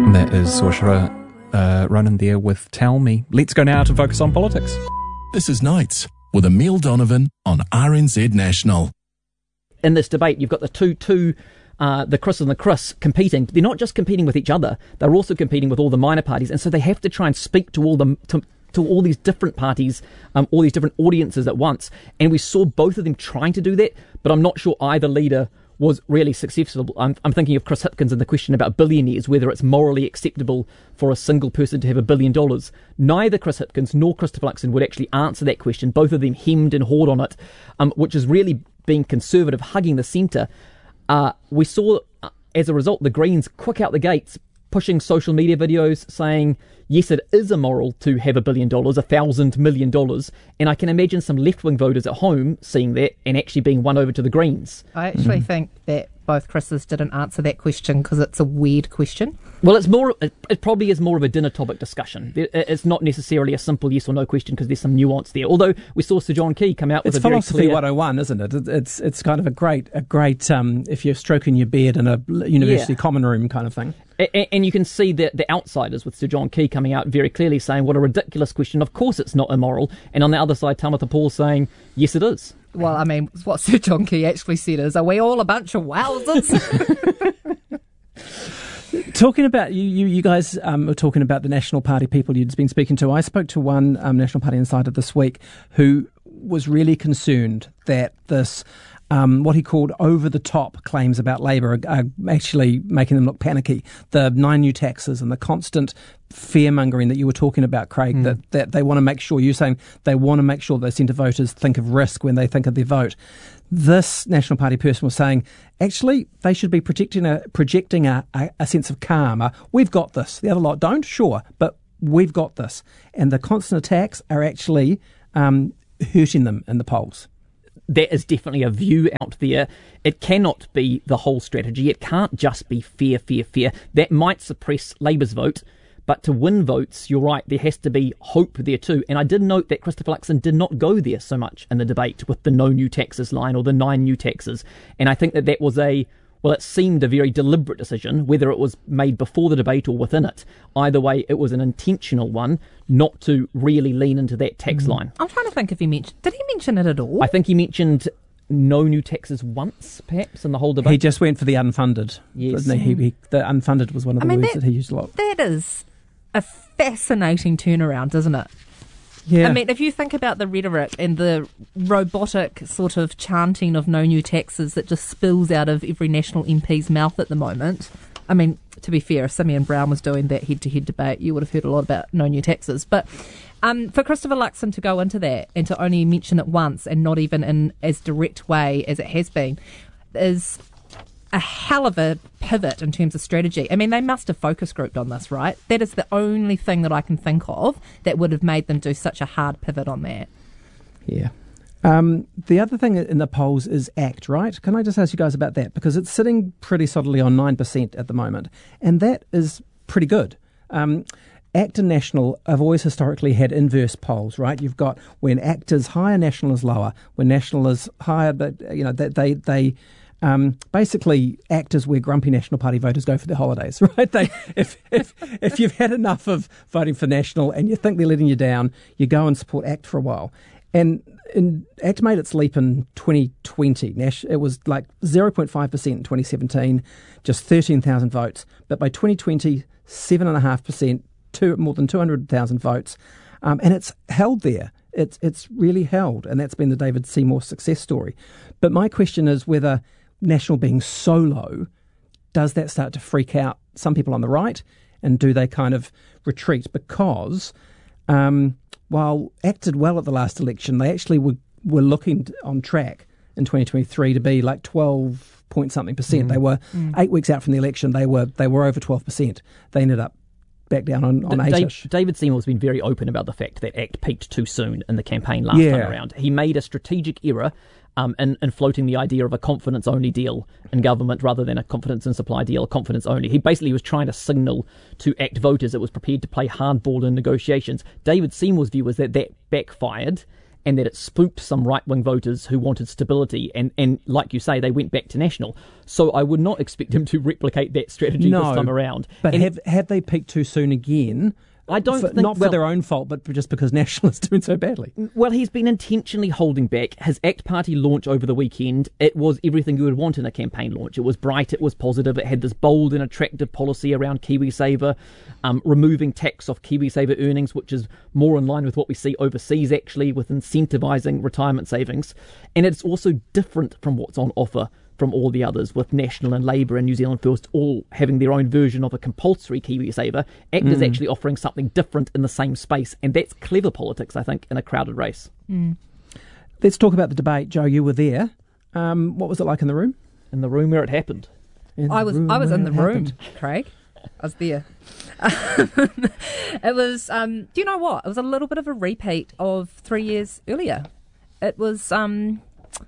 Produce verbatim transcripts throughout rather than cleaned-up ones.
That is Saoirse uh, Ronan there with Tell Me. Let's go now to focus on politics. This is Nights with Emile Donovan on R N Z National. In this debate, you've got the two, two, uh, the Chris and the Chris competing. They're not just competing with each other; they're also competing with all the minor parties, and so they have to try and speak to all the to, to all these different parties, um, all these different audiences at once. And we saw both of them trying to do that, but I'm not sure either leader was really successful. I'm, I'm thinking of Chris Hipkins and the question about billionaires, whether it's morally acceptable for a single person to have a billion dollars. Neither Chris Hipkins nor Christopher Luxon would actually answer that question. Both of them hemmed and hawed on it, um, which is really being conservative, hugging the centre. Uh, we saw, uh, as a result, the Greens quick out the gates, pushing social media videos saying, yes, it is immoral to have a billion dollars, a thousand million dollars. And I can imagine some left-wing voters at home seeing that and actually being won over to the Greens. I actually Mm-hmm. think that both Chris's didn't answer that question because it's a weird question. Well, it's more. It, it probably is more of a dinner topic discussion. It, it's not necessarily a simple yes or no question because there's some nuance there. Although we saw Sir John Key come out with it's a very philosophy clear... one oh one, isn't it? It's it's kind of a great a great um, if you're stroking your beard in a university Yeah. common room kind of thing. And, and you can see the, the outsiders with Sir John Key coming out very clearly saying, what a ridiculous question. Of course it's not immoral. And on the other side, Tamitha Paul saying, yes, it is. Well, I mean, what Sir John Key actually said is, are we all a bunch of wowsers? Talking about, you you, you guys um, were talking about the National Party people you'd been speaking to. I spoke to one um, National Party insider this week who was really concerned that this... Um, what he called over-the-top claims about Labour are, are actually making them look panicky. The nine new taxes and the constant fear-mongering that you were talking about, Craig, mm. that, that they want to make sure, you're saying they want to make sure that centre voters think of risk when they think of their vote. This National Party person was saying, actually, they should be projecting a, projecting a, a, a sense of calm. A, we've got this. The other lot don't, sure, but we've got this. And the constant attacks are actually um, hurting them in the polls. That is definitely a view out there. It cannot be the whole strategy. It can't just be fear, fear, fear. That might suppress Labour's vote, but to win votes, you're right, there has to be hope there too. And I did note that Christopher Luxon did not go there so much in the debate with the no new taxes line or the nine new taxes. And I think that that was a, well, it seemed a very deliberate decision, whether it was made before the debate or within it. Either way, it was an intentional one not to really lean into that tax mm-hmm. line. I'm trying to think if he mentioned... Did he mention it at all? I think he mentioned no new taxes once, perhaps, in the whole debate. He just went for the unfunded. Yes. Didn't he? He, he, the unfunded was one of the I mean, words that, that he used a lot. That is a fascinating turnaround, isn't it? Yeah. I mean, if you think about the rhetoric and the robotic sort of chanting of no new taxes that just spills out of every National M P's mouth at the moment. I mean, to be fair, if Simeon Brown was doing that head-to-head debate, you would have heard a lot about no new taxes. But um, for Christopher Luxon to go into that and to only mention it once and not even in as direct way as it has been is a hell of a pivot in terms of strategy. I mean, they must have focus grouped on this, right? That is the only thing that I can think of that would have made them do such a hard pivot on that. Yeah. Um, the other thing in the polls is ACT, right? Can I just ask you guys about that? Because it's sitting pretty solidly on nine percent at the moment, and that is pretty good. Um, ACT and National have always historically had inverse polls, right? You've got when ACT is higher, National is lower. When National is higher, but you know they they, they Um, basically, ACT is where grumpy National Party voters go for their holidays, right? They, if if if you've had enough of voting for National and you think they're letting you down, you go and support ACT for a while. And, and ACT made its leap in twenty twenty. Nash, it was like zero point five percent in twenty seventeen, just thirteen thousand votes. But by twenty twenty, seven point five percent, two, more than two hundred thousand votes. Um, and it's held there. It's it's really held, and that's been the David Seymour success story. But my question is whether National being so low, does that start to freak out some people on the right, and do they kind of retreat? Because um, while ACT did well at the last election, they actually were, were looking on track in twenty twenty-three to be like twelve point something percent. Mm. They were mm. eight weeks out from the election, they were they were over twelve percent. They ended up back down on, on eight-ish. David Seymour's been very open about the fact that ACT peaked too soon in the campaign last yeah. time around. He made a strategic error um, in, in floating the idea of a confidence-only deal in government rather than a confidence and supply deal, confidence only. He basically was trying to signal to ACT voters it was prepared to play hardball in negotiations. David Seymour's view was that that backfired, and that it spooked some right-wing voters who wanted stability. And, and like you say, they went back to National. So I would not expect him to replicate that strategy no, this time around. But and have, have they peaked too soon again? I don't for, think... Not for well, their own fault, but just because National is doing so badly. Well, he's been intentionally holding back. His ACT Party launch over the weekend, it was everything you would want in a campaign launch. It was bright, it was positive, it had this bold and attractive policy around KiwiSaver, um, removing tax off KiwiSaver earnings, which is more in line with what we see overseas, actually, with incentivising retirement savings. And it's also different from what's on offer from all the others, with National and Labour and New Zealand First all having their own version of a compulsory KiwiSaver. ACT mm. is actually offering something different in the same space, and that's clever politics, I think, in a crowded race. Mm. Let's talk about the debate. Joe, you were there. Um, what was it like in the room? In the room where it happened. In I was I was in the room, happened. Craig. I was there. It was, um, do you know what? It was a little bit of a repeat of three years earlier. It was... Um,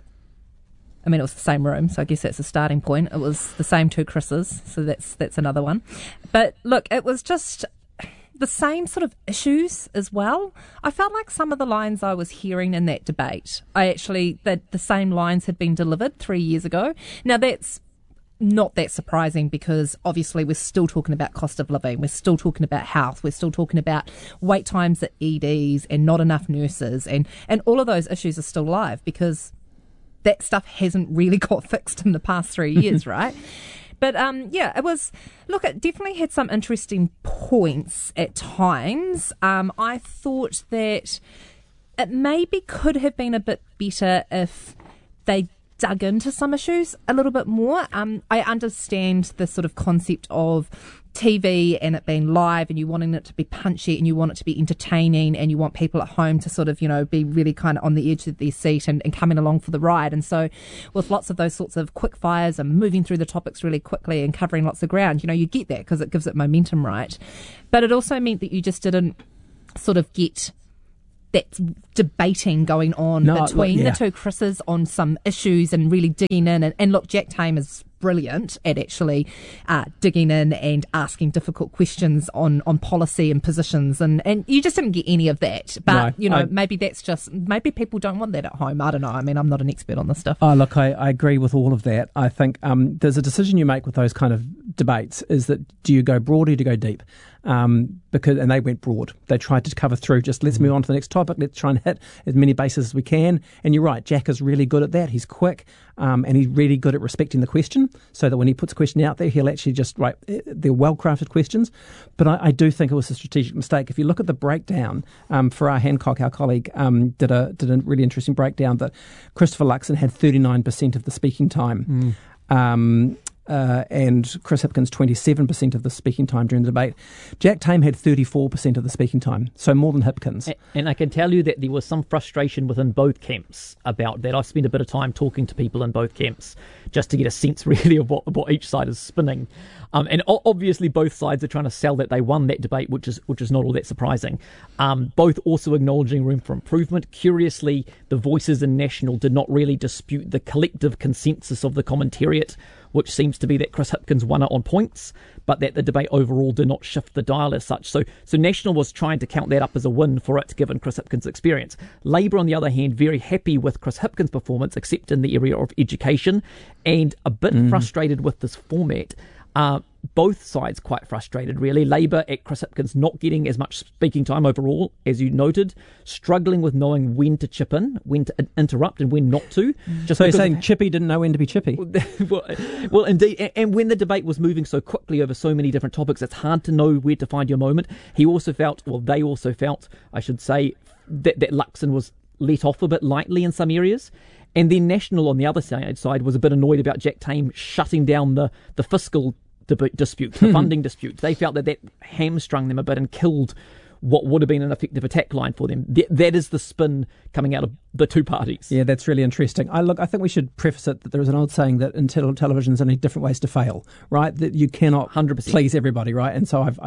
I mean, it was the same room, so I guess that's a starting point. It was the same two Chris's, so that's that's another one. But look, it was just the same sort of issues as well. I felt like some of the lines I was hearing in that debate, I actually, that the same lines had been delivered three years ago. Now, that's not that surprising because obviously we're still talking about cost of living, we're still talking about health, we're still talking about wait times at E Ds and not enough nurses, and, and all of those issues are still live because that stuff hasn't really got fixed in the past three years, right? But um, yeah, it was, look, it definitely had some interesting points at times. Um, I thought that it maybe could have been a bit better if they dug into some issues a little bit more. Um, I understand the sort of concept of T V and it being live and you wanting it to be punchy and you want it to be entertaining and you want people at home to sort of, you know, be really kind of on the edge of their seat and, and coming along for the ride. And so with lots of those sorts of quick fires and moving through the topics really quickly and covering lots of ground, you know, you get that because it gives it momentum, right? But it also meant that you just didn't sort of get that debating going on no, between look, yeah. the two Chris's on some issues and really digging in. And, and look, Jack Tame is brilliant at actually uh, digging in and asking difficult questions on, on policy and positions. And, and you just didn't get any of that. But, No, you know, I- maybe that's just, maybe people don't want that at home. I don't know. I mean, I'm not an expert on this stuff. Oh, look, I, I agree with all of that. I think um, there's a decision you make with those kind of debates is that do you go broad or do you go deep? Um, because and they went broad. They tried to cover through. Just let's move on to the next topic. Let's try and hit as many bases as we can. And you're right, Jack is really good at that. He's quick, um, and he's really good at respecting the question. So that when he puts a question out there, he'll actually just right. They're well crafted questions. But I, I do think it was a strategic mistake. If you look at the breakdown, um, Farah Hancock, our colleague, um, did a did a really interesting breakdown that Christopher Luxon had thirty-nine percent of the speaking time. Mm. Um, Uh, and Chris Hipkins twenty-seven percent of the speaking time during the debate. Jack Tame had thirty-four percent of the speaking time, so more than Hipkins. And I can tell you that there was some frustration within both camps about that. I spent a bit of time talking to people in both camps just to get a sense really of what, what each side is spinning. Um, and o- obviously both sides are trying to sell that they won that debate, which is which is not all that surprising. Um, both also acknowledging room for improvement. Curiously, the voices in National did not really dispute the collective consensus of the commentariat, which seems to be that Chris Hipkins won it on points, but that the debate overall did not shift the dial as such. So so National was trying to count that up as a win for it, given Chris Hipkins' experience. Labour, on the other hand, very happy with Chris Hipkins' performance, except in the area of education, and a bit mm. frustrated with this format. Uh, both sides quite frustrated, really. Labour at Chris Hipkins not getting as much speaking time overall, as you noted, struggling with knowing when to chip in, when to interrupt, and when not to. Just so you're saying Chippy didn't know when to be Chippy? well, well, indeed. And, and when the debate was moving so quickly over so many different topics, it's hard to know where to find your moment. He also felt, well, they also felt, I should say, that, that Luxon was let off a bit lightly in some areas. And then National, on the other side, was a bit annoyed about Jack Tame shutting down the, the fiscal deb- dispute, the funding dispute. They felt that that hamstrung them a bit and killed what would have been an effective attack line for them. Th- that is the spin coming out of the two parties. Yeah, that's really interesting. I look, I think we should preface it that there is an old saying that in tel- television there's only different ways to fail, right? That you cannot one hundred percent please everybody, right? And so I've, I've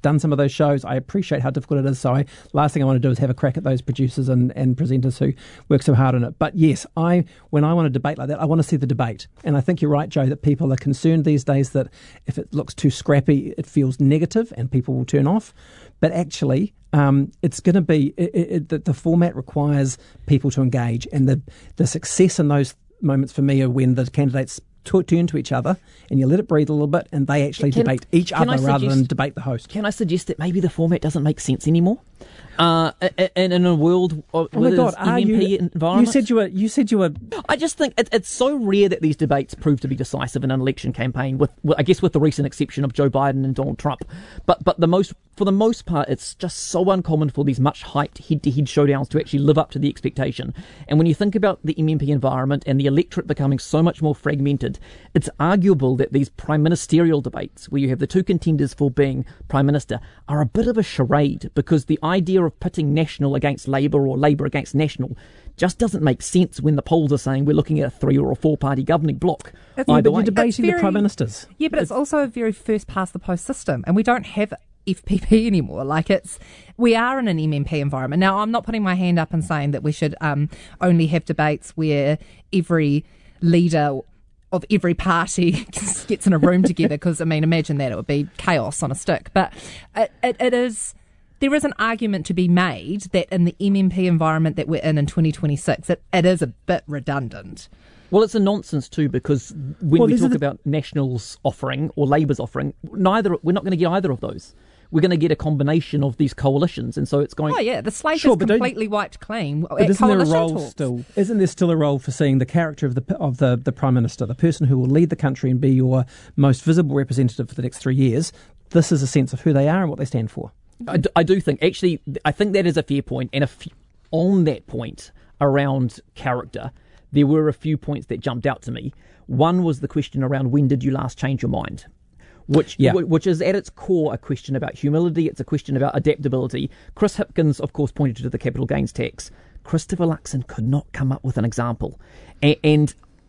done some of those shows. I appreciate how difficult it is. So I, last thing I want to do is have a crack at those producers and, and presenters who work so hard on it. But yes, I when I want a debate like that, I want to see the debate. And I think you're right, Joe, that people are concerned these days that if it looks too scrappy, it feels negative and people will turn off. But actually, um, it's going to be it, it, the, the format requires people to engage, and the the success in those moments for me are when the candidates to, turn to each other and you let it breathe a little bit, and they actually Can- debate each can other I rather suggest- than debate the host. Can I suggest that maybe the format doesn't make sense anymore? Uh, and in a world of, Oh my with God! its Are M M P you? environment, You said you were. You said you were. I just think it, it's so rare that these debates prove to be decisive in an election campaign. With, with I guess, with the recent exception of Joe Biden and Donald Trump, but but the most for the most part, it's just so uncommon for these much hyped head-to-head showdowns to actually live up to the expectation. And when you think about the M M P environment and the electorate becoming so much more fragmented, it's arguable that these prime ministerial debates, where you have the two contenders for being prime minister, are a bit of a charade, because the idea of pitting national against Labour or Labour against national just doesn't make sense when the polls are saying we're looking at a three or a four party governing bloc. It's- Yeah, Either but way. you're debating very- the prime ministers. Yeah, but it's also a very first past the post system, and we don't have F P P anymore. Like it's, we are in an M M P environment. Now, I'm not putting my hand up and saying that we should um, only have debates where every leader of every party gets in a room together, because, I mean, imagine that, it would be chaos on a stick. But it, it, it is... There is an argument to be made that in the M M P environment that we're in in twenty twenty-six, it, it is a bit redundant. Well, it's a nonsense too, because when Well, we these are talk the- about Nationals offering or Labour's offering, neither we're not going to get either of those. We're going to get a combination of these coalitions, and so it's going. Oh, yeah, the slate Sure, is but don't- completely wiped clean But at isn't there a coalition role talks. still? Isn't there still a role for seeing the character of the of the, the prime minister, the person who will lead the country and be your most visible representative for the next three years? This is a sense of who they are and what they stand for. I do, I do think, actually, I think that is a fair point, and a f- on that point around character, there were a few points that jumped out to me. One was the question around when did you last change your mind? Which, Yeah. wh- which is at its core a question about humility, it's a question about adaptability. Chris Hipkins, of course, pointed to the capital gains tax. Christopher Luxon could not come up with an example. A- and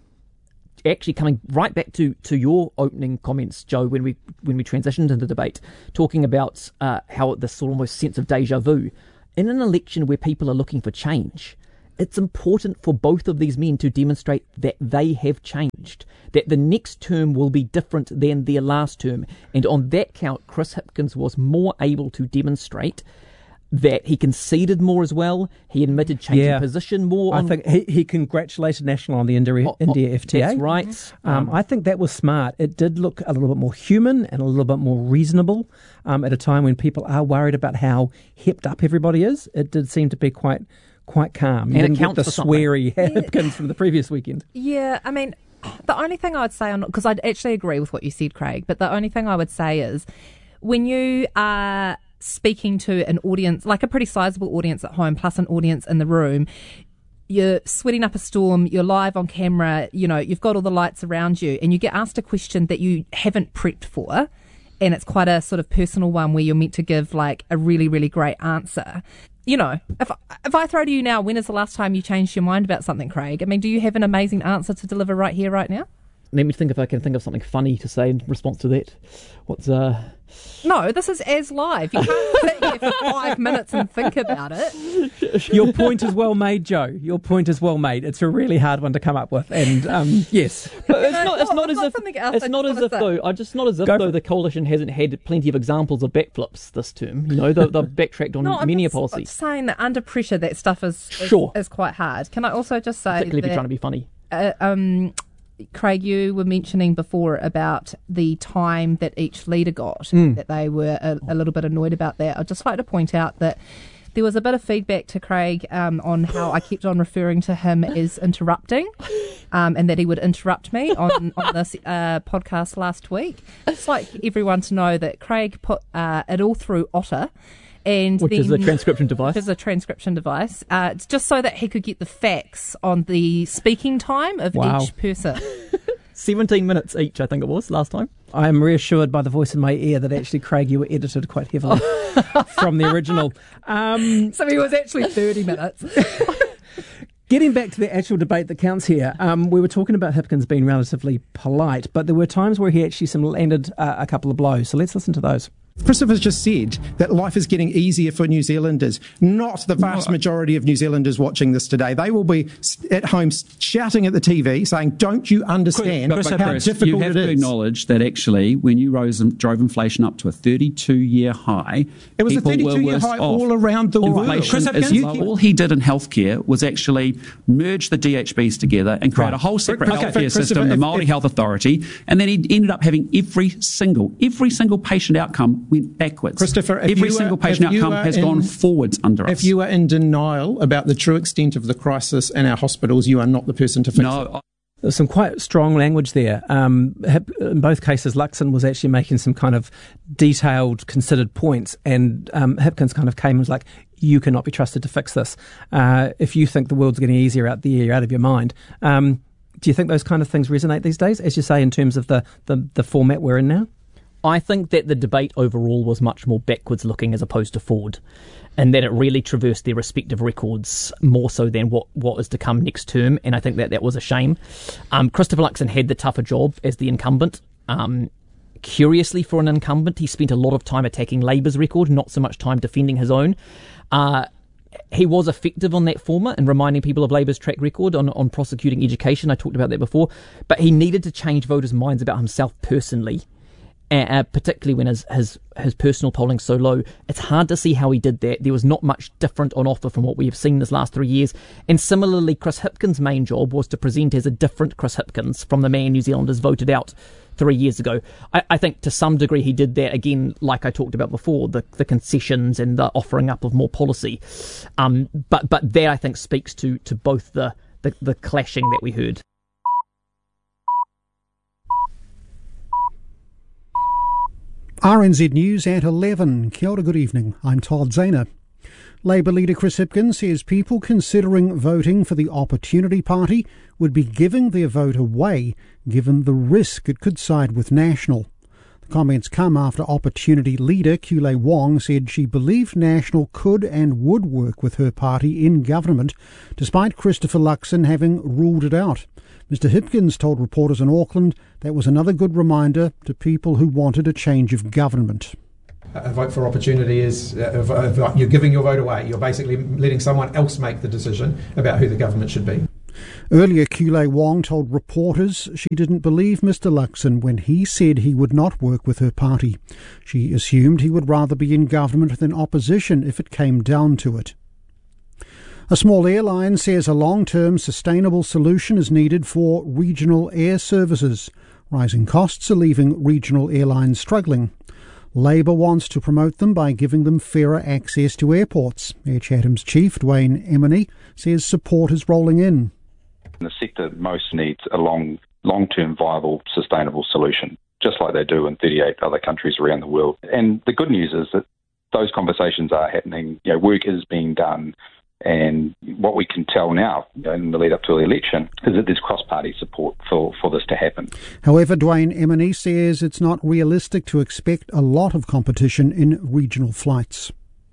actually coming right back to, to your opening comments, Joe, when we when we transitioned into debate, talking about uh, how this sort of almost sense of deja vu. In an election where people are looking for change, it's important for both of these men to demonstrate that they have changed, that the next term will be different than their last term. And on that count, Chris Hipkins was more able to demonstrate that he conceded more as well. He admitted changing Yeah. position more. I on, think he, he congratulated National on the India, oh, India oh, F T A. That's right. Um, I think that was smart. It did look a little bit more human and a little bit more reasonable um, at a time when people are worried about how hepped up everybody is. It did seem to be quite quite calm. You And it didn't get counts the for something. sweary Hipkins from the previous weekend. Yeah, I mean, the only thing I would say on, because I'd actually agree with what you said, Craig, but the only thing I would say is when you are speaking to an audience, like a pretty sizable audience at home, plus an audience in the room, you're sweating up a storm, you're live on camera, you know, you've got all the lights around you, and you get asked a question that you haven't prepped for, and it's quite a sort of personal one where you're meant to give like a really, really great answer. You know, if if I throw to you now, when is the last time you changed your mind about something, Craig? I mean, do you have an amazing answer to deliver right here, right now? Let me think if I can think of something funny to say in response to that. What's uh? No, this is as live. You can't sit here for five minutes and think about it. Your point is well made, Joe. Your point is well made. It's a really hard one to come up with, and um, yes, But it's not. It's I've not as got if. something else It's I not just as wanna if say. though. I just not as if Go though for the coalition hasn't had plenty of examples of backflips this term. You know, they've, they've backtracked on No, I'm many a just policy. saying that under pressure, that stuff is is, Sure. is quite hard. Can I also just say Particularly if that, you're trying to be funny. uh, um, Craig, you were mentioning before about the time that each leader got, Mm. that they were a, a little bit annoyed about that. I'd just like to point out that there was a bit of feedback to Craig um, on how I kept on referring to him as interrupting, um, and that he would interrupt me on, on this uh, podcast last week. It's like everyone to know that Craig put uh, it all through Otter. And Which then, is a transcription device. Which is a transcription device. Uh, it's just so that he could get the facts on the speaking time of Wow. each person. Seventeen minutes each, I think it was last time. I am reassured by the voice in my ear that actually, Craig, you were edited quite heavily from the original. Um, So he was actually thirty minutes. Getting back to the actual debate that counts here, um, we were talking about Hipkins being relatively polite, but there were times where he actually some landed uh, a couple of blows. So let's listen to those. Christopher's just said that life is getting easier for New Zealanders, not the vast majority of New Zealanders watching this today. They will be at home shouting at the T V saying, don't you understand Chris, how Chris, difficult you have it to is? acknowledge that actually when you rose, drove inflation up to a thirty-two-year high, it was a thirty-two-year high off. all around the all world. Right. Chris, is, you, all he did in healthcare was actually merge the D H Bs together and create right. a whole separate okay, healthcare system, the Māori if, Health Authority, and then he ended up having every single, every single patient outcome went backwards. Christopher, if every you single are, patient outcome has in, gone forwards under if us. If you are in denial about the true extent of the crisis in our hospitals, you are not the person to fix no, it. I- There's some quite strong language there. Um, in both cases, Luxon was actually making some kind of detailed, considered points, and um, Hipkins kind of came and was like, you cannot be trusted to fix this. Uh, if you think the world's getting easier out there, you're out of your mind. Um, do you think those kind of things resonate these days, as you say, in terms of the, the, the format we're in now? I think that the debate overall was much more backwards looking as opposed to forward, and that it really traversed their respective records more so than what, what is to come next term, and I think that that was a shame. Um, Christopher Luxon had the tougher job as the incumbent. Um, curiously, for an incumbent, he spent a lot of time attacking Labour's record, not so much time defending his own. Uh, he was effective on that former and reminding people of Labour's track record on, on prosecuting education. I talked about that before. But he needed to change voters' minds about himself personally, uh, particularly when his, his, his personal polling's so low. It's hard to see how he did that. There was not much different on offer from what we have seen this last three years. And similarly, Chris Hipkins' main job was to present as a different Chris Hipkins from the man New Zealanders voted out three years ago. I, I think to some degree he did that, again, like I talked about before, the, the concessions and the offering up of more policy. Um, but but that, I think, speaks to, to both the, the, the clashing that we heard. R N Z News at eleven. Kia ora, good evening. I'm Todd Zahner. Labour leader Chris Hipkins says people considering voting for the Opportunity Party would be giving their vote away given the risk it could side with National. The comments come after Opportunity leader Kulei Wong said she believed National could and would work with her party in government, despite Christopher Luxon having ruled it out. Mister Hipkins told reporters in Auckland that was another good reminder to people who wanted a change of government. A vote for opportunity is uh, you're giving your vote away. You're basically letting someone else make the decision about who the government should be. Earlier, Kulei Wong told reporters she didn't believe Mister Luxon when he said he would not work with her party. She assumed he would rather be in government than opposition if it came down to it. A small airline says a long-term sustainable solution is needed for regional air services. Rising costs are leaving regional airlines struggling. Labour wants to promote them by giving them fairer access to airports. Air Chatham's chief, Dwayne Emeny, says support is rolling in. The sector most needs a long, long-term viable, sustainable solution, just like they do in thirty-eight other countries around the world. And the good news is that those conversations are happening. You know, work is being done. And what we can tell now, you know, in the lead up to the election, is that there's cross-party support for, for this to happen. However, Dwayne Emeny says it's not realistic to expect a lot of competition in regional flights.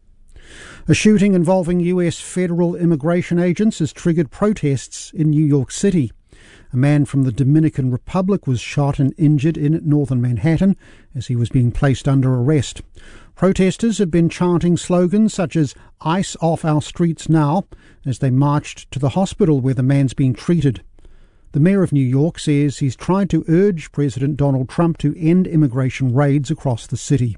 A shooting involving U S federal immigration agents has triggered protests in New York City. A man from the Dominican Republic was shot and injured in northern Manhattan as he was being placed under arrest. Protesters have been chanting slogans such as "ICE off our streets now" as they marched to the hospital where the man's being treated. The mayor of New York says he's tried to urge President Donald Trump to end immigration raids across the city.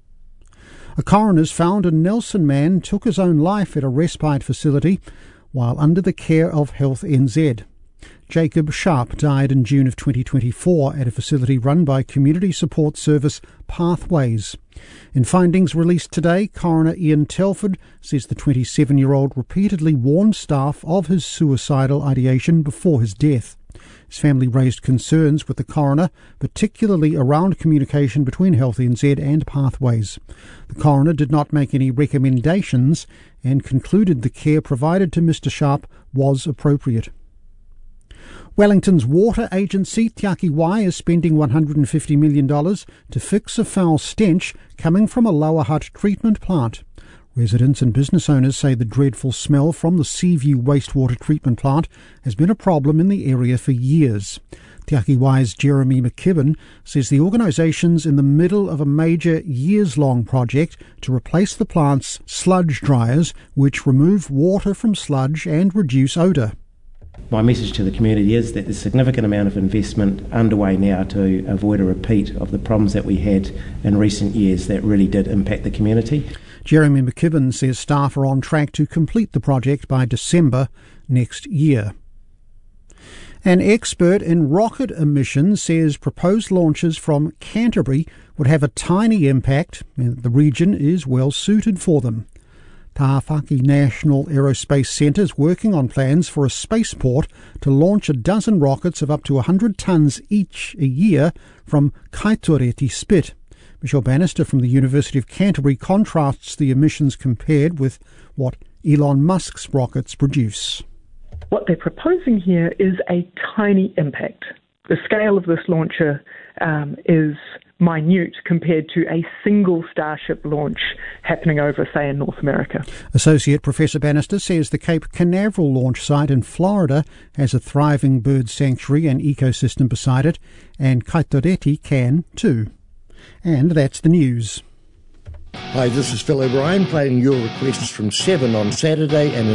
A coroner's found a Nelson man took his own life at a respite facility while under the care of Health N Z. Jacob Sharp died in June of twenty twenty-four at a facility run by community support service Pathways. In findings released today, coroner Ian Telford says the twenty-seven-year-old repeatedly warned staff of his suicidal ideation before his death. His family raised concerns with the coroner, particularly around communication between Health N Z and Pathways. The coroner did not make any recommendations and concluded the care provided to Mister Sharp was appropriate. Wellington's water agency, Te Aki Wai, is spending one hundred fifty million dollars to fix a foul stench coming from a Lower Hutt treatment plant. Residents and business owners say the dreadful smell from the Seaview wastewater treatment plant has been a problem in the area for years. Te Aki Wai's Jeremy McKibben says the organisation's in the middle of a major years-long project to replace the plant's sludge dryers, which remove water from sludge and reduce odour. My message to the community is that there's a significant amount of investment underway now to avoid a repeat of the problems that we had in recent years that really did impact the community. Jeremy McKibben says staff are on track to complete the project by December next year. An expert in rocket emissions says proposed launches from Canterbury would have a tiny impact and the region is well suited for them. Tāwhaki National Aerospace Centre is working on plans for a spaceport to launch a dozen rockets of up to one hundred tonnes each a year from Kaitoreti Spit. Michelle Bannister from the University of Canterbury contrasts the emissions compared with what Elon Musk's rockets produce. What they're proposing here is a tiny impact. The scale of this launcher um, is minute compared to a single Starship launch happening over, say, in North America. Associate Professor Bannister says the Cape Canaveral launch site in Florida has a thriving bird sanctuary and ecosystem beside it, and Kaitoreti can too. And that's the news. Hi, this is Phil O'Brien playing your requests from seven on Saturday and